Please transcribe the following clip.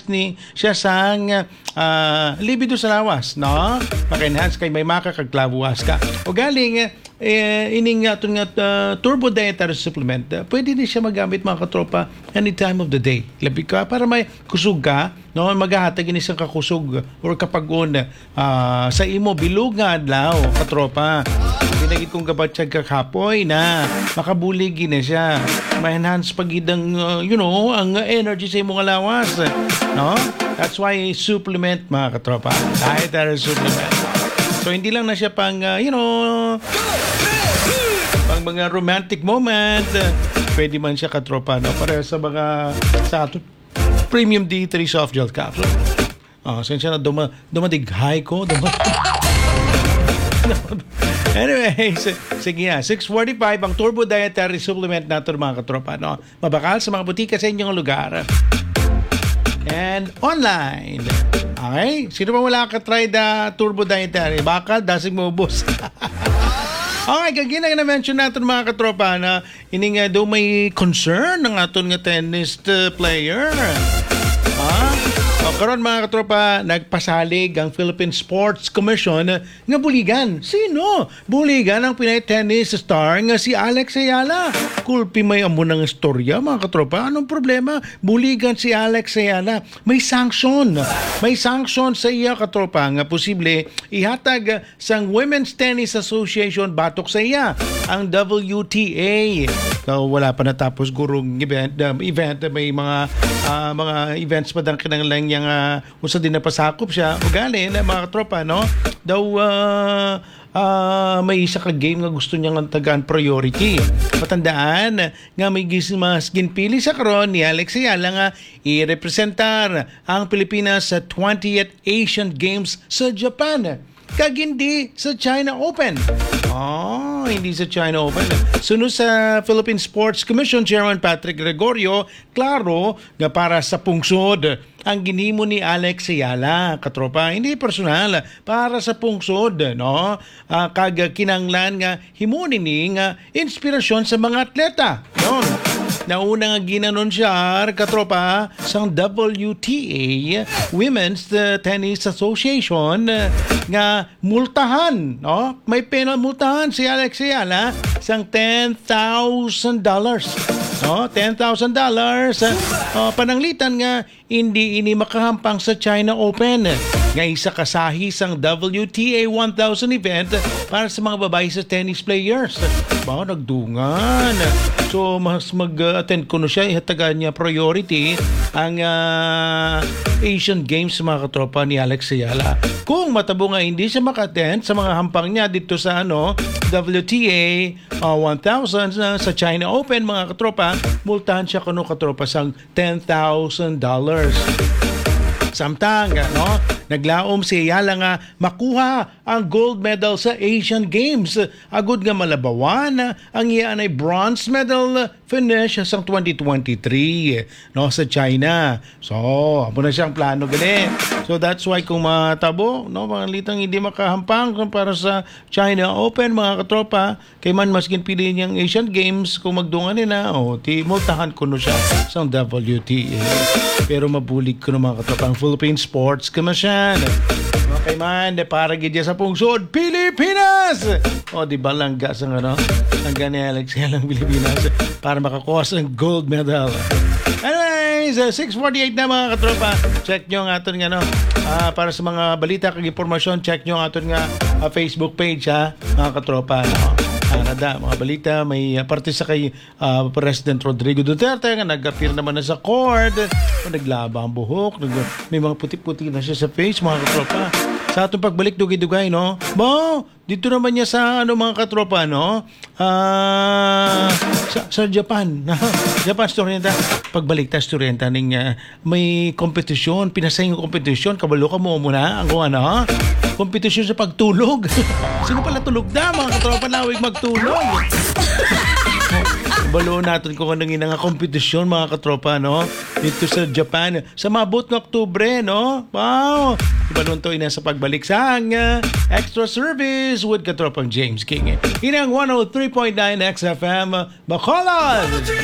enhance ni siya sang libido sa lawas, no? Paka-enhance kay may makakagklabuas ka. O galing, ining nga turbo dietary supplement, pwede din siya magamit mga katropa any time of the day. Labi ka, para may kusog ka, no? Maghahatag ini isang kakusog or kapag-on sa imo bilog nga adlaw, katropa. Pinagit kong kabatsag kakapoy na makabulig na siya. Ma-enhance pagidang, ang energy sa imong lawas. No? That's why supplement, mga katropa. Dietary supplement. So, hindi lang na siya pang, pang mga romantic moment. Pwede man siya, katropa, no? Para sa mga, sa premium D3 soft gel capsule. Sensya na dumadighay ko. Anyways, sige nga, 6:45 ang Turbo Dietary Supplement natin mga katropa. No? Mabakal sa mga butika sa inyong lugar. And online. Okay? Sino ba wala ka-try the Turbo Dietary? Bakal, dasig mo ubos. Okay, kagina nga na-mention natin mga katropa na ini nga daw may concern ng aton nga tennis player. Karon mga katropa, nagpasalig ang Philippine Sports Commission nga buligan. Sino? Buligan ang Pinay tennis star nga si Alex Ayala. Kulpi may amo ng istorya mga katropa. Anong problema? Buligan si Alex Ayala. May sanction. May sanction sa iya katropa nga posible ihatag sang Women's Tennis Association batok sa iya ang WTA. So, wala pa natapos gurong event may mga events pa dang kinanglang yang usa din napasakop siya ugali na mga katropa, no? Daw may isa ka game nga gusto niyang tagaan priority. Patandaan nga may mas ginpili sa karon ni Alex Ayala nga i-representar ang Pilipinas sa 20th Asian Games sa Japan. Kag hindi sa China Open. Hindi sa China Open. Sunod sa Philippine Sports Commission Chairman Patrick Gregorio, klaro nga para sa pungsod ang ginhimo ni Alex Ayala, katropa, hindi personal, para sa pungsod, no? Kag kinanglan nga himunin ni nga inspirasyon sa mga atleta, no? Nauna nga ginanon siya, katropa, sa WTA, Women's Tennis Association, nga multahan, no? May penal multahan si Alex Ayala sang $10,000. No, $10,000. Pananglitan nga hindi ini makahampang sa China Open. Nga isa kasahi sang WTA 1000 event para sa mga babae sa tennis players. Nagdungan. So, mas mag-attend ko na siya. Ihatagan niya priority ang Asian Games mga katropa ni Alex Ayala. Kung matabo nga hindi siya maka-attend sa mga hampang niya dito sa WTA 1000 sa China Open mga katropa, multahan siya kuno katropa sang $10,000. Samtang, naglaom si Ayala nga makuha ang gold medal sa Asian Games. Agud nga malabawan ang iyan ay bronze medal finish sa 2023 sa China. So, amo na siyang plano gani. So that's why kung matabo, mga litang hindi makahampang para sa China Open mga katropa, kay man mas ginpili niyang Asian Games kung magdungan nila, multahan ko no siya sa WTA. Pero mabulig ko no mga katropa ang Philippine Sports Commission. Okay man, para gidya sa pungsod, Pilipinas! Di ba langga sa langga ni Alex Ayala ng Pilipinas para makakuha sa gold medal. Anyways, 6:48 na mga katropa. Check nyo ang aton para sa mga balita kag impormasyon, check nyo ang aton Facebook page mga katropa. Canada, mga balita, may parte sa kay President Rodrigo Duterte nga nag-appear naman na sa court, naglaba ang buhok, may mga puti-puti na siya sa face, mga katropa. Sa atong pagbalik dugay-dugay, dito naman niya sa mga katropa, sa Japan. Japan Storienta. Pagbalik ta Storienta ning may kompetisyon, pinasayang kompetisyon, kabalo ka mo muna ang kompetisyon sa pagtulog. Sino pala tulog na, mga katropa nawig magtulog? Balo natin kung anong nga kompetisyon, mga katropa, dito sa Japan. Sa mabot ng Oktubre, Wow! Ibalon to ina sa pagbalik sa Extra Service with katropang James King. Inang 103.9 XFM, Bacolod!